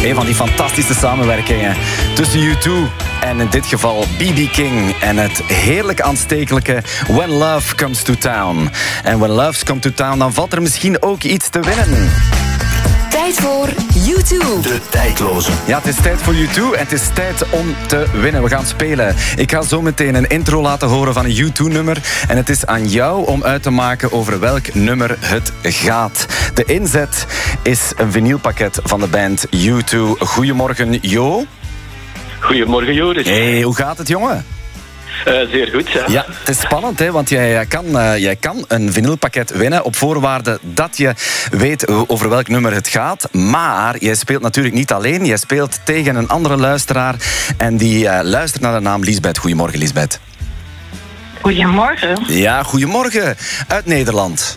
Een van die fantastische samenwerkingen tussen U2 en in dit geval B.B. King en het heerlijk aanstekelijke When Love Comes to Town. En When Love Comes to Town, dan valt er misschien ook iets te winnen. Tijd voor U2. De tijdloze. Ja, het is tijd voor U2 en het is tijd om te winnen. We gaan spelen. Ik ga zo meteen een intro laten horen van een U2-nummer. En het is aan jou om uit te maken over welk nummer het gaat. De inzet is een vinylpakket van de band U2. Goedemorgen, Jo. Goedemorgen, Joris. Hey, hoe gaat het, jongen? Zeer goed, ja. Ja, het is spannend, hè, want jij kan een vinylpakket winnen op voorwaarde dat je weet over welk nummer het gaat. Maar jij speelt natuurlijk niet alleen. Jij speelt tegen een andere luisteraar en die luistert naar de naam Liesbeth. Goedemorgen, Liesbeth. Goedemorgen. Ja, goedemorgen. Uit Nederland.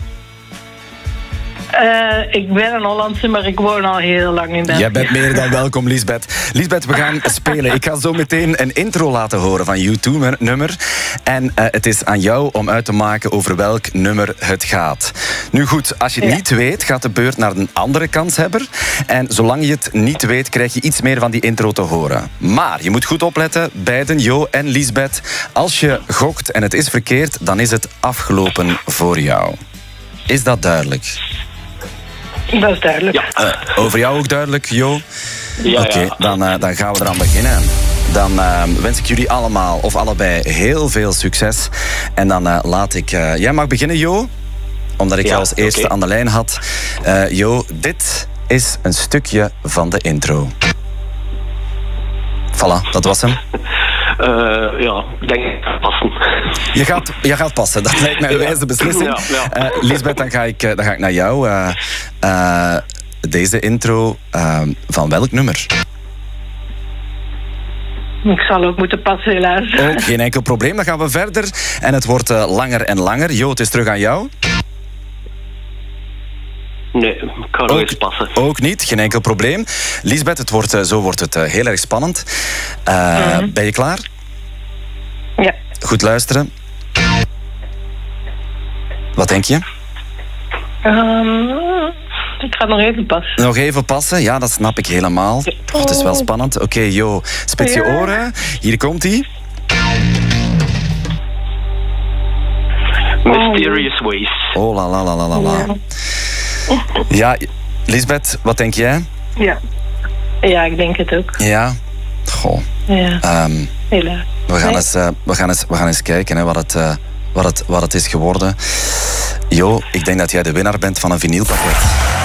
Ik ben een Hollandse, maar ik woon al heel lang in België. Jij bent meer dan welkom, Liesbeth. Liesbeth, we gaan spelen. Ik ga zo meteen een intro laten horen van U2-nummer. En het is aan jou om uit te maken over welk nummer het gaat. Nu goed, als je het niet weet, gaat de beurt naar een andere kanshebber. En zolang je het niet weet, krijg je iets meer van die intro te horen. Maar je moet goed opletten, beiden, Jo en Liesbeth. Als je gokt en het is verkeerd, dan is het afgelopen voor jou. Is dat duidelijk? Dat is duidelijk. Ja. Over jou ook duidelijk, Jo? Ja, Oké, dan gaan we eraan beginnen. Dan wens ik jullie allemaal, of allebei, heel veel succes. En dan laat ik... jij mag beginnen, Jo. Omdat ik jou als eerste aan de lijn had. Jo, dit is een stukje van de intro. Voilà, dat was hem. Ik denk dat het passen. Je gaat passen, dat lijkt mij een wijze beslissing. Ja. Liesbeth, dan ga ik naar jou. Deze intro van welk nummer? Ik zal ook moeten passen, helaas. Ook geen enkel probleem, dan gaan we verder. En het wordt langer en langer. Jo, het is terug aan jou. Nee, ik kan nog eens passen. Ook niet, geen enkel probleem. Liesbeth, zo wordt het heel erg spannend. Ben je klaar? Ja. Goed luisteren. Wat denk je? Ik ga nog even passen. Nog even passen? Ja, dat snap ik helemaal. Oh, het is wel spannend. Oké, Jo, spits je oren. Hier komt-ie. Mysterious Ways. Oh, la la la la la. Ja, Liesbeth, wat denk jij? Ja, ik denk het ook. Ja? Goh. Ja, helaas. We gaan eens kijken hè, wat het is geworden. Jo, ik denk dat jij de winnaar bent van een vinylpakket.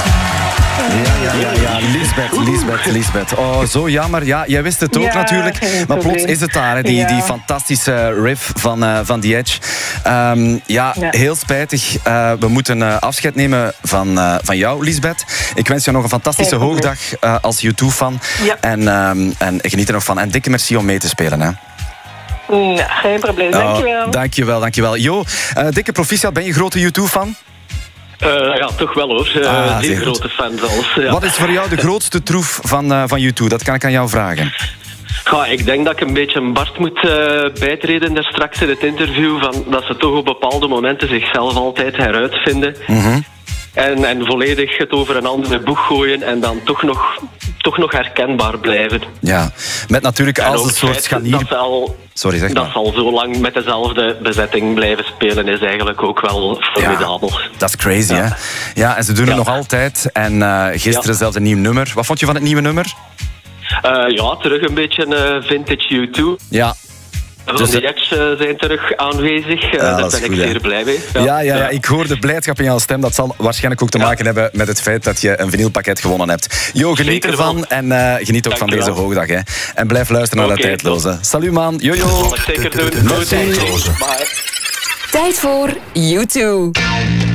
Ja, Liesbeth. Oh, zo jammer. Ja, jij wist het ook natuurlijk. Maar plots is het daar, hè, die fantastische riff van The Edge. Heel spijtig. We moeten afscheid nemen van jou, Liesbeth. Ik wens je nog een fantastische hoogdag als U2-fan. Ja. En geniet er nog van. En dikke merci om mee te spelen, hè. Ja, geen probleem. Dankjewel. Jo, dikke proficiat. Ben je grote U2-fan? Ja, toch wel hoor. Zeer grote fan zelfs. Ja. Wat is voor jou de grootste troef van U2? Dat kan ik aan jou vragen. Ik denk dat ik een beetje Bart moet bijtreden daar straks in het interview. Dat ze toch op bepaalde momenten zichzelf altijd heruitvinden. En volledig het over een andere boeg gooien en dan toch nog herkenbaar blijven. Ja, met natuurlijk als een soort scharnier... Dat zal zo lang met dezelfde bezetting blijven spelen is eigenlijk ook wel formidabel. Ja, dat is crazy, hè? Ja, en ze doen het nog altijd. En gisteren zelfs een nieuw nummer. Wat vond je van het nieuwe nummer? Terug een beetje vintage U2. Ja. Dus de Edge zijn terug aanwezig. Daar ben ik zeer blij mee. Ja, ik hoor de blijdschap in jouw stem. Dat zal waarschijnlijk ook te maken hebben met het feit dat je een vinylpakket gewonnen hebt. Jo, geniet ervan en geniet ook van deze hoogdag. Hè. En blijf luisteren naar de tijdloze. Salut man, jojo. Dat zal ik zeker doen. De tijdloze. Tijd voor U2.